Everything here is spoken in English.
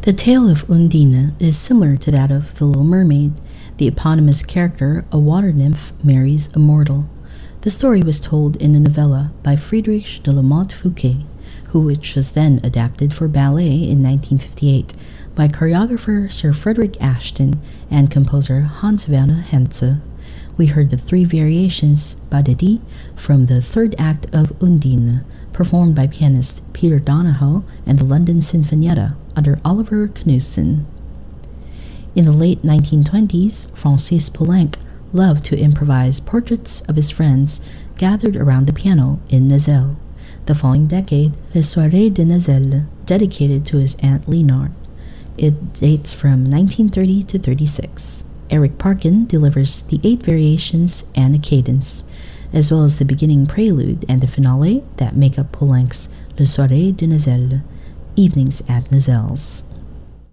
The tale of Undine is similar to that of The Little Mermaid. The eponymous character, a water nymph, marries a mortal. The story was told in a novella by Friedrich de la Montfouquet, which was then adapted for ballet in 1958 by choreographer Sir Frederick Ashton and composer Hans Werner Henze. We heard the three variations Badadi from the third act of Undine, performed by pianist Peter Donahoe and the London Sinfonietta under Oliver Knussen. In the late 1920s, Francis Poulenc loved to improvise portraits of his friends gathered around the piano in Nazelle. The following decade, Les Soirées de Nazelle, dedicated to his aunt Léonard. It dates from 1930 to 36. Eric Parkin delivers the 8 variations and a cadence, as well as the beginning prelude and the finale that make up Poulenc's Les Soirées de Nazelle, Evenings at Nazelle's.